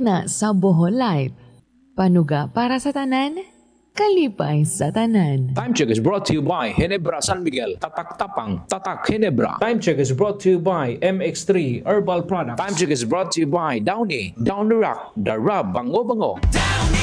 na sa Bohol Light. Panuga para sa tanan, kalipay sa tanan. Time check is brought to you by Ginebra San Miguel. Tatak Tapang, Tatak Ginebra. Time check is brought to you by MX3 Herbal Products. Time check is brought to you by Downy, Down the Rock, the Rub, Bango Bango.